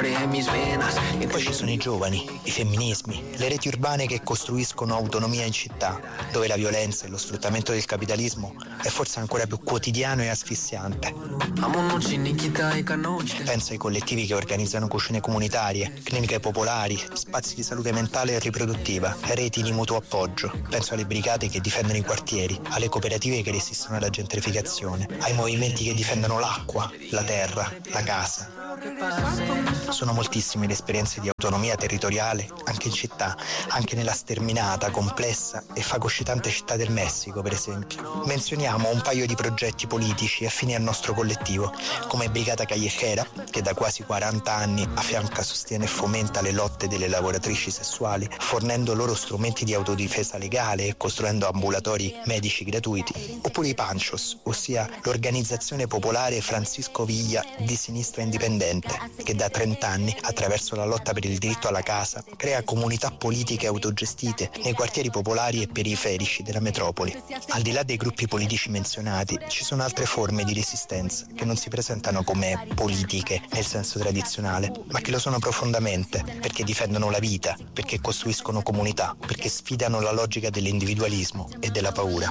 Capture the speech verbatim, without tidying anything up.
siempre en mis venas. E poi ci sono i giovani, i femminismi, le reti urbane che costruiscono autonomia in città, dove la violenza e lo sfruttamento del capitalismo è forse ancora più quotidiano e asfissiante. Penso ai collettivi che organizzano cucine comunitarie, cliniche popolari, spazi di salute mentale e riproduttiva, reti di mutuo appoggio. Penso alle brigate che difendono i quartieri, alle cooperative che resistono alla gentrificazione, ai movimenti che difendono l'acqua, la terra, la casa. Sono moltissime le esperienze di autonomia territoriale, anche in città, anche nella sterminata, complessa e fagocitante città del Messico, per esempio. Menzioniamo un paio di progetti politici affini al nostro collettivo, come Brigata Callejera, che da quasi quaranta anni affianca, sostiene e fomenta le lotte delle lavoratrici sessuali, fornendo loro strumenti di autodifesa legale e costruendo ambulatori medici gratuiti, oppure i Panchos, ossia l'organizzazione popolare Francisco Villa di sinistra indipendente, che da trenta anni, attraverso la lotta per il diritto alla casa, crea comunità politiche autogestite nei quartieri popolari e periferici della metropoli. Al di là dei gruppi politici menzionati, ci sono altre forme di resistenza che non si presentano come politiche nel senso tradizionale, ma che lo sono profondamente, perché difendono la vita, perché costruiscono comunità, perché sfidano la logica dell'individualismo e della paura.